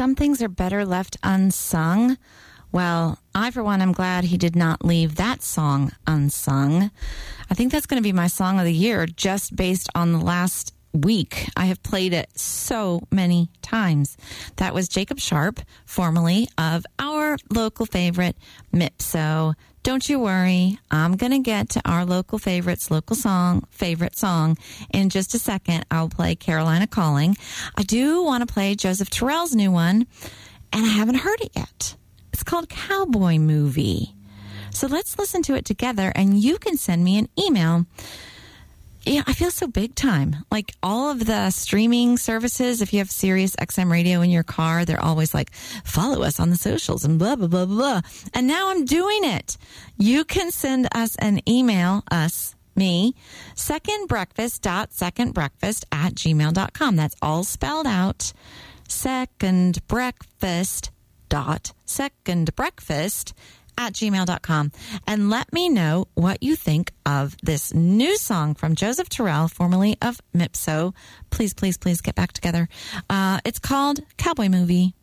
Some things are better left unsung. Well, I, for one, am glad he did not leave that song unsung. I think that's going to be my song of the year just based on the last week. I have played it so many times. That was Jacob Sharp, formerly of our local favorite, Mipso. Don't you worry. I'm going to get to our local favorites, favorite song in just a second. I'll play Carolina Calling. I do want to play Joseph Terrell's new one, and I haven't heard it yet. It's called Cowboy Movie. So let's listen to it together, and you can send me an email. Yeah, I feel so big time. Like all of the streaming services, if you have Sirius XM radio in your car, they're always like, follow us on the socials and blah, blah, blah, blah. And now I'm doing it. You can send us an email, me, secondbreakfast.secondbreakfast@gmail.com. That's all spelled out. secondbreakfast.secondbreakfast@gmail.com, and let me know what you think of this new song from Joseph Terrell, formerly of Mipso. Please, please, please get back together. It's called Cowboy Movie.